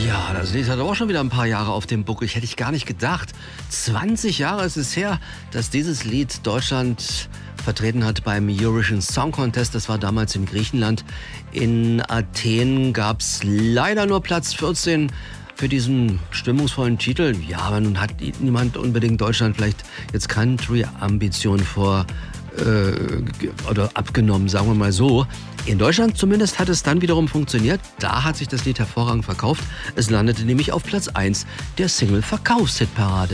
Ja, das Lied hat aber auch schon wieder ein paar Jahre auf dem Buckel. Hätte ich gar nicht gedacht. 20 Jahre ist es her, dass dieses Lied Deutschland vertreten hat beim Eurovision Song Contest. Das war damals in Griechenland. In Athen gab es leider nur Platz 14 für diesen stimmungsvollen Titel. Ja, aber nun hat niemand unbedingt Deutschland vielleicht jetzt Country-Ambitionen oder abgenommen, sagen wir mal so. In Deutschland zumindest hat es dann wiederum funktioniert. Da hat sich das Lied hervorragend verkauft. Es landete nämlich auf Platz 1 der Single-Verkaufshitparade.